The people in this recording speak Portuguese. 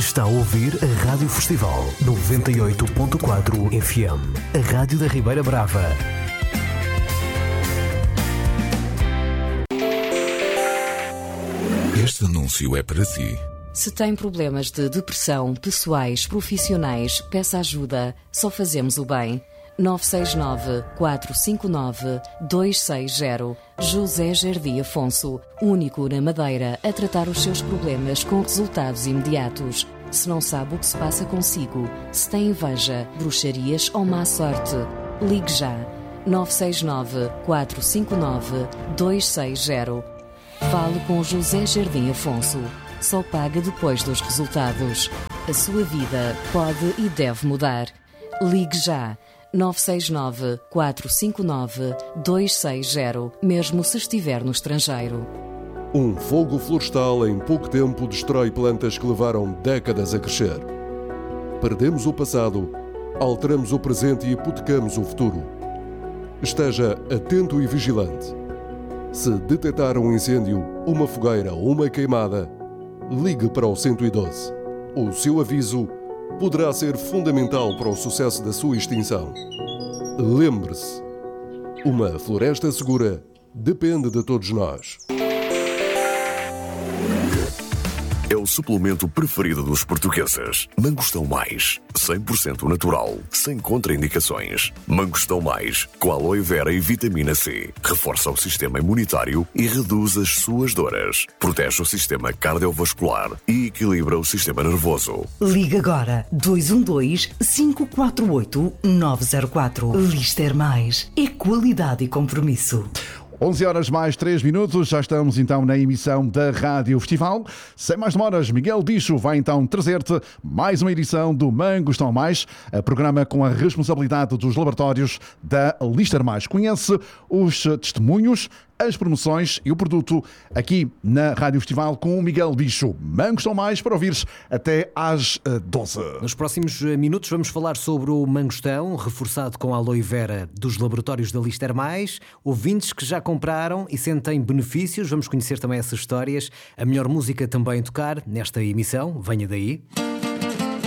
Está a ouvir a Rádio Festival 98.4 FM, a Rádio da Ribeira Brava. Este anúncio é para si. Se tem problemas de depressão, pessoais, profissionais, peça ajuda. Só fazemos o bem. 969-459-260. José Jardim Afonso, único na Madeira a tratar os seus problemas com resultados imediatos. Se não sabe o que se passa consigo, se tem inveja, bruxarias ou má sorte, ligue já. 969-459-260. Fale com José Jardim Afonso. Só paga depois dos resultados. A sua vida pode e deve mudar. Ligue já. 969-459-260, mesmo se estiver no estrangeiro. Um fogo florestal em pouco tempo destrói plantas que levaram décadas a crescer. Perdemos o passado, alteramos o presente e hipotecamos o futuro. Esteja atento e vigilante. Se detectar um incêndio, uma fogueira ou uma queimada, ligue para o 112. O seu aviso poderá ser fundamental para o sucesso da sua extinção. Lembre-se, uma floresta segura depende de todos nós. É o suplemento preferido dos portugueses. Mangostão Mais, 100% natural, sem contraindicações. Mangostão Mais, com aloe vera e vitamina C. Reforça o sistema imunitário e reduz as suas dores. Protege o sistema cardiovascular e equilibra o sistema nervoso. Liga agora 212-548-904. Lister Mais. É qualidade e compromisso. 11 horas mais 3 minutos, já estamos então na emissão da Rádio Festival. Sem mais demoras, Miguel Bicho vai então trazer-te mais uma edição do Mangostão Mais, a programa com a responsabilidade dos laboratórios da Lister Mais. Conhece os testemunhos, as promoções e o produto aqui na Rádio Festival com o Miguel Bicho. Mangostão Mais para ouvires até às 12. Nos próximos minutos vamos falar sobre o mangostão, reforçado com a aloe vera dos laboratórios da Lister Mais. Ouvintes que já compraram e sentem benefícios, vamos conhecer também essas histórias. A melhor música também a tocar nesta emissão, venha daí.